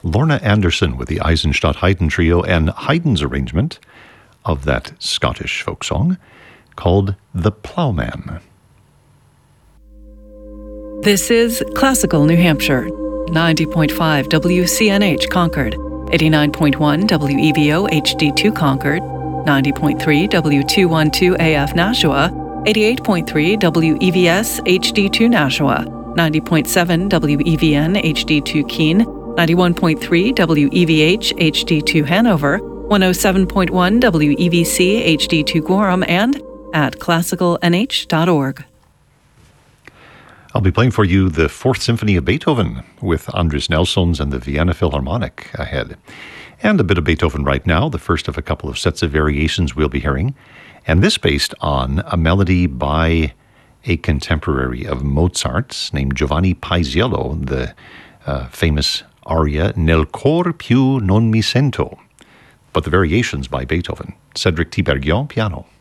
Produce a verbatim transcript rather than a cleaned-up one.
Lorna Anderson with the Eisenstadt Haydn Trio and Haydn's arrangement of that Scottish folk song called The Ploughman. This is Classical New Hampshire, ninety point five W C N H Concord, eighty-nine point one W E V O H D two Concord, ninety point three W two twelve A F Nashua, eighty-eight point three W E V S H D two Nashua, ninety point seven W E V N H D two Keene, ninety-one point three W E V H H D two Hanover, one oh seven point one W E V C H D two Gorham, and at classical n h dot org. I'll be playing for you the Fourth Symphony of Beethoven with Andris Nelsons and the Vienna Philharmonic ahead. And a bit of Beethoven right now, the first of a couple of sets of variations we'll be hearing. And this based on a melody by a contemporary of Mozart's named Giovanni Paisiello, the uh, famous aria Nel cor più non mi sento. But the variations by Beethoven. Cedric Tiberghien, piano.